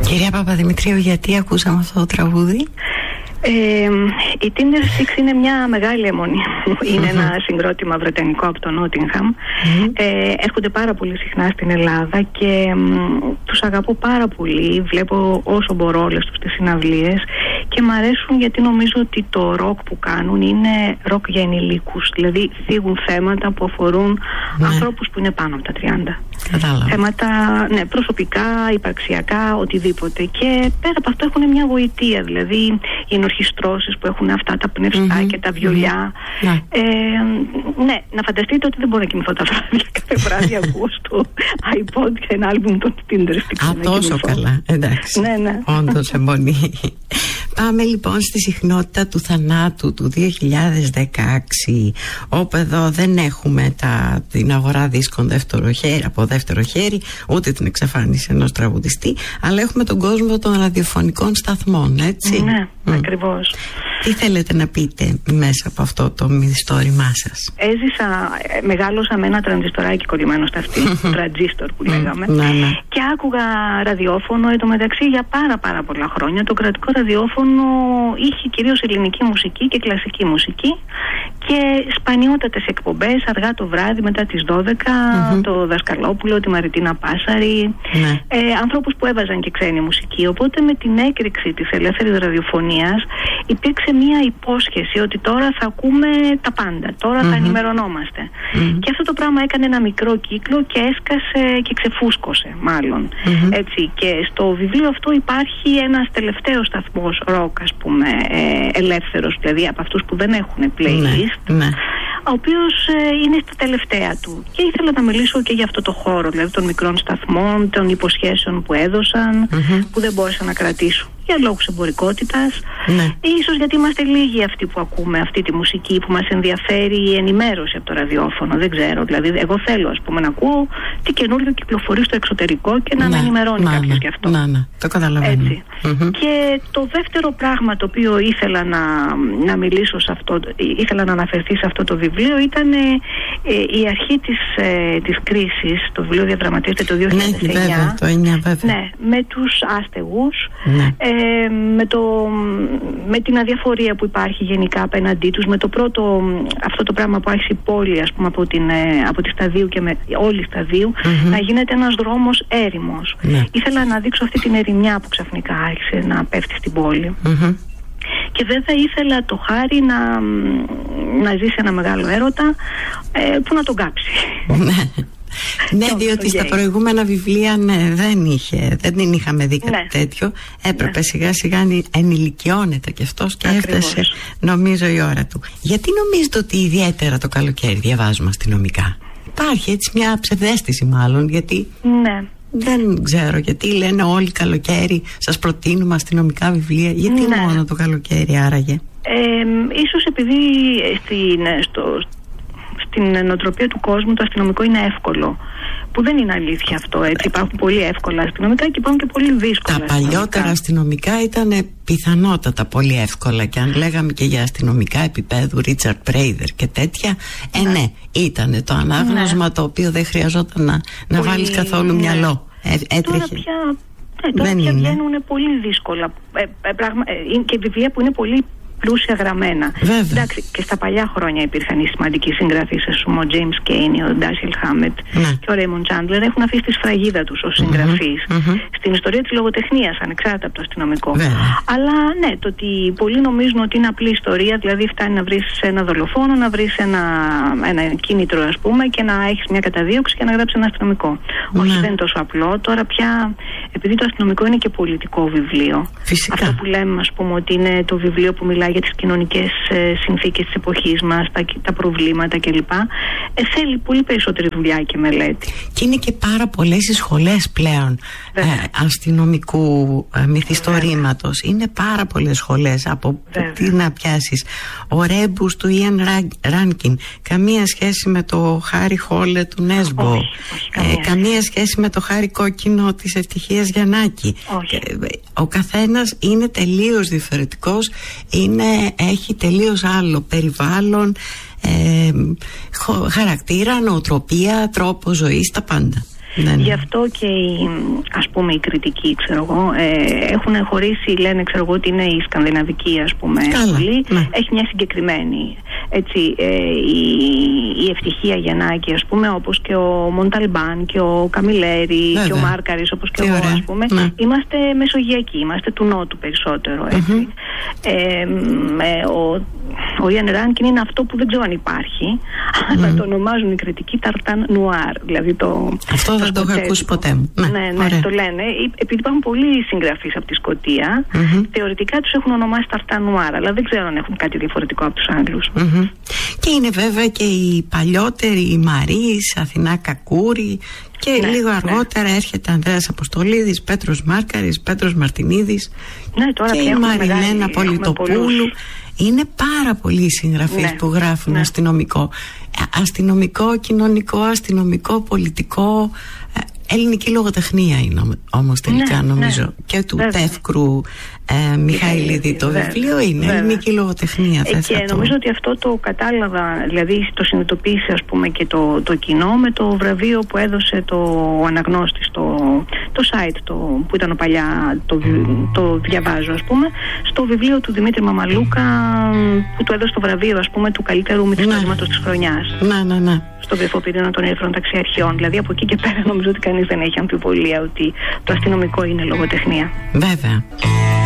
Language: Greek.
Κυρία Παπαδημητρίου, γιατί ακούσαμε αυτό το τραγούδι? Η Tinder Six είναι μια μεγάλη αιμονή. Είναι ένα συγκρότημα βρετανικό από το Νότιγχαμ. Έρχονται πάρα πολύ συχνά στην Ελλάδα και τους αγαπώ πάρα πολύ. Βλέπω όσο μπορώ όλες τους τις συναυλίες και μ' αρέσουν γιατί νομίζω ότι το ροκ που κάνουν είναι ροκ για ενηλίκους. Δηλαδή θίγουν θέματα που αφορούν ανθρώπους που είναι πάνω από τα 30. Κατάλαβα. Θέματα προσωπικά, υπαρξιακά, οτιδήποτε. Και πέρα από αυτό έχουν μια γοητεία. Δηλαδή οι ενορχιστρώσεις που έχουν αυτά τα πνευστά και τα βιολιά. Να φανταστείτε ότι δεν μπορώ να κοιμηθώ τα βράδια. Κάθε βράδυ ακούω στο iPod και ένα άλμπουμ των Tinder Six. Τόσο καλά. Εντάξει. Ναι. Όντως εμπονεί. Πάμε λοιπόν στη συχνότητα του θανάτου του 2016, όπου εδώ δεν έχουμε την αγορά δίσκων από δεύτερο χέρι, ούτε την εξαφάνιση ενός τραγουδιστή, αλλά έχουμε τον κόσμο των ραδιοφωνικών σταθμών, έτσι? Ναι, ακριβώς. Τι θέλετε να πείτε μέσα από αυτό το μυθιστόρημά σας? Μεγάλωσα με ένα τρανζιστοράκι κολλημένο στα αυτή, τραντζίστορ που λέγαμε, και άκουγα ραδιόφωνο. Εν τω μεταξύ για πάρα πολλά χρόνια το κρατικό ραδιόφωνο είχε κυρίως ελληνική μουσική και κλασική μουσική και σπανιότατες εκπομπές αργά το βράδυ μετά τις 12, το Δασκαλόπουλο, τη Μαριτίνα Πάσαρη, ανθρώπους που έβαζαν και ξένη μουσική. Οπότε με την έκρηξη της ελεύθερης ραδιοφωνίας υπήρξε μια υπόσχεση ότι τώρα θα ακούμε τα πάντα, τώρα θα ενημερωνόμαστε. Και αυτό το πράγμα έκανε ένα μικρό κύκλο και έσκασε και ξεφούσκωσε μάλλον. Έτσι. Και στο βιβλίο αυτό υπάρχει ένας τελευταίος σταθμός ροκ, ας πούμε, ελεύθερος, δηλαδή από αυτούς που δεν έχουν playlist, ο οποίος είναι στα τελευταία του. Και ήθελα να μιλήσω και για αυτό το χώρο, δηλαδή των μικρών σταθμών, των υποσχέσεων που έδωσαν, που δεν μπόρεσαν να κρατήσουν για λόγους εμπορικότητας. Ίσως γιατί είμαστε λίγοι αυτοί που ακούμε αυτή τη μουσική, που μας ενδιαφέρει η ενημέρωση από το ραδιόφωνο. Δεν ξέρω. Δηλαδή, εγώ θέλω, ας πούμε, να ακούω τι καινούριο κυκλοφορεί στο εξωτερικό και να με ενημερώνει κάποιος γι' αυτό. Το καταλαβαίνω. Έτσι. Και το δεύτερο πράγμα το οποίο ήθελα να μιλήσω σε αυτό, ήθελα να αναφερθεί σε αυτό το βιβλίο, ήταν η αρχή της κρίσης. Το βιβλίο διαδραματίζεται το 2009. Με τους άστεγους. Με την αδιαφορία που υπάρχει γενικά απέναντί τους, με το πρώτο αυτό το πράγμα που άρχισε η πόλη, ας πούμε, από τη Σταδίου και με όλη Σταδίου, να γίνεται ένας δρόμος έρημος. Ήθελα να δείξω αυτή την ερημιά που ξαφνικά άρχισε να πέφτει στην πόλη. Και βέβαια ήθελα το Χάρη να ζήσει ένα μεγάλο έρωτα που να τον κάψει. Ναι, διότι στα προηγούμενα βιβλία δεν την είχαμε δει κάτι τέτοιο. Έπρεπε σιγά σιγά να ενηλικιώνεται και αυτός και έφτασε, νομίζω, η ώρα του. Γιατί νομίζετε ότι ιδιαίτερα το καλοκαίρι διαβάζουμε αστυνομικά? Υπάρχει έτσι μια ψευδαίσθηση μάλλον, γιατί δεν ξέρω γιατί λένε όλοι καλοκαίρι σας προτείνουμε αστυνομικά βιβλία. Γιατί μόνο το καλοκαίρι άραγε? Ίσως επειδή στην νοοτροπία του κόσμου το αστυνομικό είναι εύκολο, που δεν είναι αλήθεια αυτό, έτσι. Υπάρχουν πολύ εύκολα αστυνομικά και υπάρχουν και πολύ δύσκολα. Τα παλιότερα αστυνομικά ήταν πιθανότατα πολύ εύκολα, και αν λέγαμε και για αστυνομικά επίπεδου Ρίτσαρντ Πρέιδερ και τέτοια, ναι, ήταν το ανάγνωσμα το οποίο δεν χρειαζόταν να βάλεις καθόλου μυαλό. Έτρεχε. Τώρα πια βγαίνουν πολύ δύσκολα και βιβλία που είναι πολύ πλούσια γραμμένα. Εντάξει, και στα παλιά χρόνια υπήρχαν οι σημαντικοί συγγραφείς, ας πούμε, ο James Cain, ο Ντάσιελ Χάμετ και ο Ρέιμοντ Τσάντλερ, έχουν αφήσει τη σφραγίδα τους ως συγγραφείς στην ιστορία της λογοτεχνίας, ανεξάρτητα από το αστυνομικό. Αλλά ναι, το ότι πολλοί νομίζουν ότι είναι απλή ιστορία, δηλαδή φτάνει να βρεις ένα δολοφόνο, να βρεις ένα κίνητρο, ας πούμε, και να έχεις μια καταδίωξη και να γράψεις ένα αστυνομικό. Όχι, δεν είναι τόσο απλό. Τώρα πια, επειδή το αστυνομικό είναι και πολιτικό βιβλίο, αυτό που λέμε, ας πούμε, ότι είναι το βιβλίο που μιλάει για τις κοινωνικές συνθήκες της εποχής μας, τα προβλήματα κλπ. Θέλει πολύ περισσότερη δουλειά και μελέτη. Και είναι και πάρα πολλές οι σχολές πλέον αστυνομικού μυθιστορήματος. Είναι πάρα πολλές σχολές. Από τι να πιάσεις? Ο Ρέμπους του Ιαν Ράνκιν, καμία σχέση με το Χάρι Χόλε του Νέσμπο, καμία σχέση με το Χάρι Κόκκινο της Ευτυχίας Γιαννάκη. Ο καθένας είναι τελείως διαφορετικός, έχει τελείως άλλο περιβάλλον, χαρακτήρα, νοοτροπία, τρόπο ζωής, τα πάντα. Γι' αυτό και ας πούμε οι κριτικοί, ξέρω εγώ, έχουν χωρίσει, λένε, ξέρω εγώ, ότι είναι η σκανδιναβική, ας πούμε, σχολή. Έχει μια συγκεκριμένη, έτσι, η Ευτυχία Γιαννάκη, ας πούμε, όπως και ο Μονταλμπάν και ο Καμιλέρη και ο Μάρκαρης, όπως και εγώ, ας πούμε. Είμαστε μεσογειακοί, είμαστε του Νότου περισσότερο, έτσι. Ο Ιαν Ράνκιν είναι αυτό που δεν ξέρω αν υπάρχει, αλλά το ονομάζουν οι κριτικοί ταρτάν νουάρ. Δηλαδή αυτό δεν το έχω ακούσει ποτέ μου. Ναι, το λένε. Επειδή υπάρχουν πολλοί συγγραφείς από τη Σκωτία, θεωρητικά τους έχουν ονομάσει ταρτάν νουάρ, αλλά δεν ξέρω αν έχουν κάτι διαφορετικό από τους Άγγλους. Και είναι βέβαια και οι παλιότεροι, η Μαρίς, Αθηνά Κακούρη, και λίγο αργότερα έρχεται Ανδρέας Αποστολίδης, Πέτρος Μάρκαρης, Πέτρος Μαρτινίδης, τώρα και η Μαριλένα Πολιτοπούλου. Είναι πάρα πολλοί συγγραφείς που γράφουν αστυνομικό. Αστυνομικό, κοινωνικό, αστυνομικό, πολιτικό. Ελληνική λογοτεχνία είναι όμως τελικά, νομίζω. Και του Τεύκρου Μιχαηλίδη το βιβλίο είναι ελληνική λογοτεχνία. Και νομίζω ότι αυτό το κατάλαβα, δηλαδή το συνειδητοποίησε, ας πούμε, και το κοινό με το βραβείο που έδωσε ο Αναγνώστης, το site που ήταν παλιά, το διαβάζω, ας πούμε, στο βιβλίο του Δημήτρη Μαμαλούκα, που του έδωσε το βραβείο, ας πούμε, του καλύτερου μυθιστορήματος της χρονιάς. Στο Βρεφοπυρήνα των Ερυθρών Ταξιαρχιών. Δηλαδή από εκεί και πέρα νομίζω ότι κανείς δεν έχει αμφιβολία ότι το αστυνομικό είναι λογοτεχνία. Βέβαια.